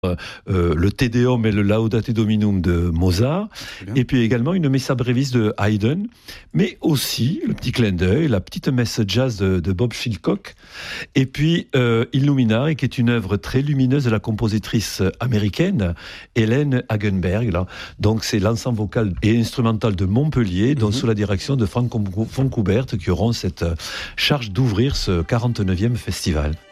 le Te Deum et le Laudate Dominum de Mozart, et puis également une Messa Brevis de Haydn, mais aussi le petit clin d'œil, la petite messe jazz de Bob Philcock, et puis Illuminare, qui est une œuvre très lumineuse de la compositrice américaine Hélène Hagenberg. Là. Donc c'est l'ensemble vocal et instrumental de Montpellier, dont sous la direction de Franck Foncoubert, qui auront cette charge d'ouvrir ce 49e festival.